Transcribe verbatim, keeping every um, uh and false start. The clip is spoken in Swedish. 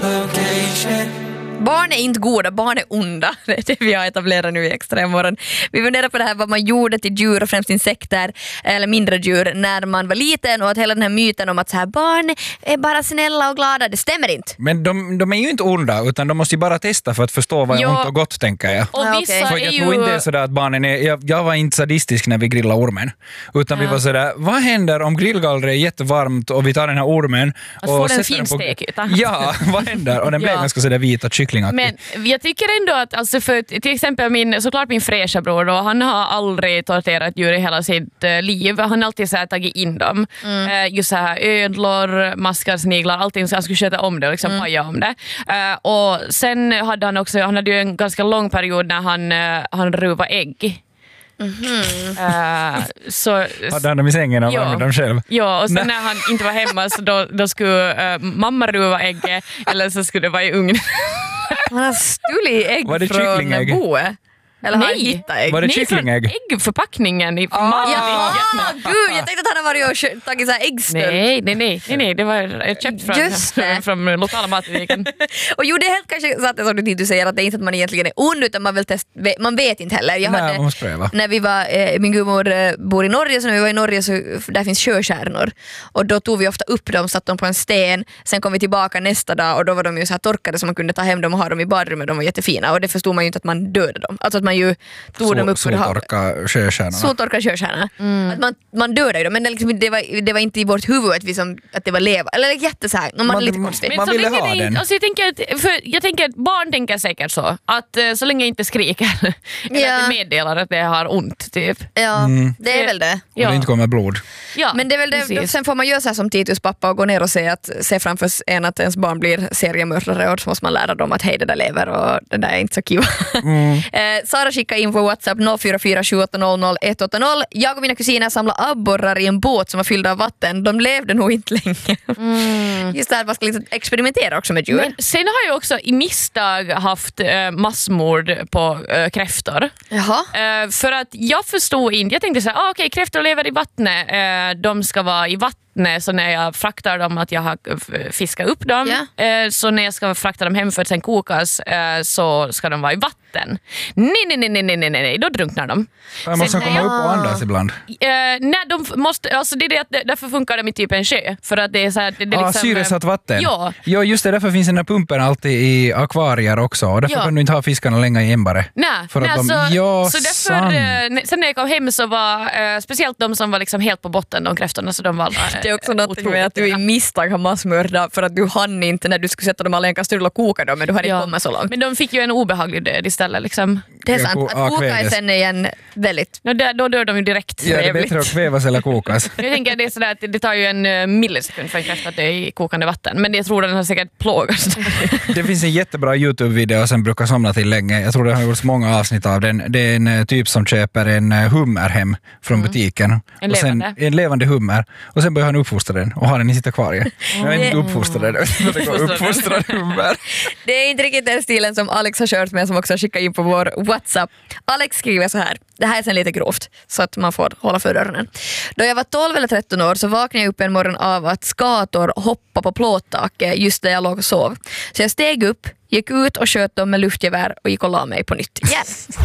Barn är inte goda, barn är onda. Det är det vi har etablerat nu i Extra imorgon. Vi funderar på det här vad man gjorde till djur och främst insekter eller mindre djur när man var liten och att hela den här myten om att så här, barn är bara snälla och glada, det stämmer inte. Men de, de är ju inte onda utan de måste ju bara testa för att förstå vad är Jo. ont och gott, tänker jag. Och Ja, vissa okej. För är jag ju... tror inte det är sådär att barnen är... Jag, jag var inte sadistisk när vi grillade ormen. Utan vi var sådär, vad händer om grillgallret är jättevarmt och vi tar den här ormen Att och få den sätter den på... finstekyta. Ja, vad händer? Och den blev Ja. ganska sådär vit och kycklingaktig. Men jag tycker ändå att alltså för, till exempel min, såklart min fräscha bror då, han har aldrig torterat djur i hela sitt uh, liv. Han har alltid så här, tagit in dem. Mm. Uh, just så här, ödlor, maskar, sniglar, allting, så han skulle sköta om det och liksom mm. paja om det. Uh, och sen hade han också, han hade ju en ganska lång period när han, uh, han ruvade ägg. Mm-hmm. Uh, så, hade han dem i sängen och ja. värmde dem själv? Ja, och sen Nej. när han inte var hemma så då, då skulle uh, mamma ruva ägget eller så skulle det vara i ugnen. Han har stulit ägg Var det från kycklingägg? boet. Eller har han Nej. hittat ägg? Var det Nej, från kycklingägg? äggförpackningen i Ah, mamma. ja, gud, jag tänkte att han har varit och kö- tagit så här äggstöld. Nej, nej, nej, nej, nej, det var köpt från, Just det. från, från lokala matbutiken. Och jo, det är helt kanske så att det som du, du säger att det är inte att man egentligen är ond utan man, vill test, man vet inte heller. Jag Nej, hade, man måste pröva. när vi var, eh, min gudmor eh, bor i Norge, så när vi var i Norge så där finns sjöstjärnor. Och då tog vi ofta upp dem, satt dem på en sten, sen kom vi tillbaka nästa dag och då var de ju så här torkade så man kunde ta hem dem och ha dem i badrummet, de var jättefina och det förstod man ju inte att man dödade dem. Alltså att man ju tog dem upp för Soltorka sjöstjärnorna. soltorkar sjöstjärna. Mm. Att man, man dödade ju dem, men det, liksom, det, var, det var inte i vårt huvud att, vi som, att det var leva. Eller jättesåhär, man, man är lite konstigt. Men Man så ville länge ha det inte, den. alltså jag, tänker att, för jag tänker att barn tänker säkert så att uh, så länge jag inte skriker eller Ja. att det meddelar att det har ont typ. Ja, Mm. det är väl det. Och det inte kommer blod. Ja, Men det är väl det, precis. sen får man göra så här som Titus pappa och gå ner och se, att, se framför en att ens barn blir seriemördare och så måste man lära dem att hej, det där lever och det där är inte så kiva. Mm. eh, Sara skickar in på WhatsApp noll fyra fyra sju åtta noll noll ett åtta noll. Jag och mina kusiner samlade abborrar i en båt som var fylld av vatten. De levde nog inte länge. Mm. Just det här, man ska liksom experimentera också med djur. Men sen har jag också i misstag haft uh, massmord på uh, kräftor. Jaha. Uh, för att jag förstod inte, jag tänkte så här, ah, okej, okay, kräftor lever i vattnet, uh, de ska vara i vattnet, så när jag fraktar dem att jag har fiskat upp dem, yeah. uh, så när jag ska frakta dem hem för att sen kokas, uh, så ska de vara i vatten. Nej, nej, nej, nej, nej, nej, nej, då drunknar de. Man måste Sen, komma jag, upp och andas ibland. Uh, nej, de måste, alltså det är det att därför funkar de i typ en sjö, för att det är så här, det, det är Ah, liksom, syresatt vatten. Ja. ja, just det, därför finns den här pumpen alltid i akvarier också. Och därför Ja. kan du inte ha fiskarna länge i ämbare. Nej, För att nej de, så, ja, så därför, sant. eh, sen när jag kom hem så var eh, speciellt de som var liksom helt på botten, de kräftorna, så de var eh, Det är också något med att du i misstag har massmördat för att du hann inte när du skulle sätta dem alla i en kastrull och koka dem, men du hade Ja. inte kommit så långt. Men de fick ju en obehaglig död istället liksom. Det är Ja, sant, ko- att ja, koka är kväves. sen igen väldigt No, där, då dör de ju direkt. Ja, det är trevligt. bättre att kvävas eller kokas. Jag tänker att det är sådär att det tar ju en uh, millisekund för en kräfta att dö i kokande vatten, men jag tror den har säkert plågats. Det finns en jättebra YouTube-video som brukar somna till länge. Jag tror det har gjorts många avsnitt av den. Det är en eh, typ som köper en eh, hummer hem från Mm. butiken. En och sen, levande. en levande hummer. Och sen börjar han uppfostra den och ha den i sitt akvarie. Jag vet inte uppfostra den. Det går uppfostra hummer. Det är inte riktigt den stilen som Alex har kört med, som också skickar in på vår WhatsApp. Alex skriver så här. Det här är sen lite grovt så att man får hålla för öronen. Då jag var tolv eller tretton år så vaknade jag upp en morgon av att skator hoppade på plåttaket just där jag låg och sov. Så jag steg upp, gick ut och sköt dem med luftgevär och gick och la mig på nytt igen.